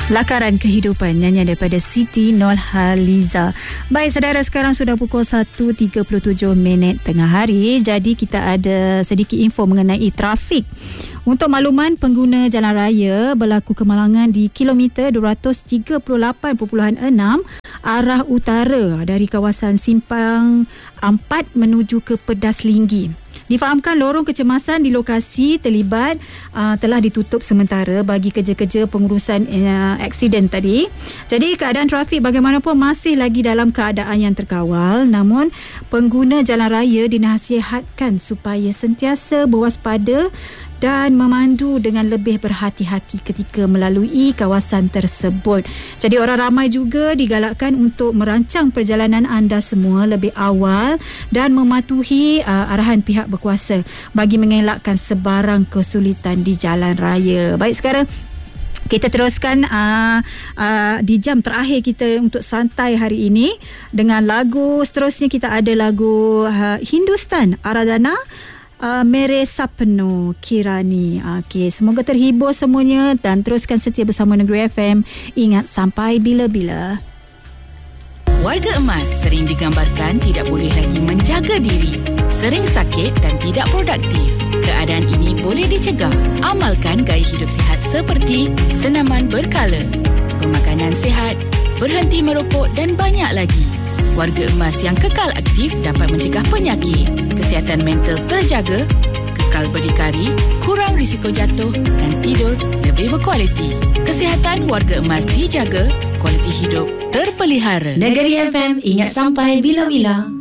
Lakaran Kehidupan, nyanyian daripada Siti Nurhaliza. Baik saudara, sekarang sudah pukul 1.37 tengah hari. Jadi kita ada sedikit info mengenai trafik. Untuk makluman, pengguna jalan raya berlaku kemalangan di kilometer 238.6 arah utara dari kawasan Simpang 4 menuju ke Pedas Linggi. Difahamkan lorong kecemasan di lokasi terlibat telah ditutup sementara bagi kerja-kerja pengurusan aksiden tadi. Jadi keadaan trafik bagaimanapun masih lagi dalam keadaan yang terkawal. Namun pengguna jalan raya dinasihatkan supaya sentiasa berwaspada dan memandu dengan lebih berhati-hati ketika melalui kawasan tersebut. Jadi orang ramai juga digalakkan untuk merancang perjalanan anda semua lebih awal dan mematuhi arahan pihak berkuasa bagi mengelakkan sebarang kesulitan di jalan raya. Baik, sekarang kita teruskan di jam terakhir kita untuk santai hari ini dengan lagu seterusnya. Kita ada lagu Hindustan Aradhana, Mere Sapno Kirani. Okey, semoga terhibur semuanya dan teruskan setia bersama Negeri FM. Ingat, sampai bila-bila. Warga emas sering digambarkan tidak boleh lagi menjaga diri, sering sakit dan tidak produktif. Keadaan ini boleh dicegah. Amalkan gaya hidup sihat seperti senaman berkala, pemakanan sihat, berhenti merokok dan banyak lagi. Warga emas yang kekal aktif dapat mencegah penyakit, kesihatan mental terjaga, kekal berdikari, kurang risiko jatuh dan tidur lebih berkualiti. Kesihatan warga emas dijaga, kualiti hidup terpelihara. Negeri FM, ingat sampai bila-bila.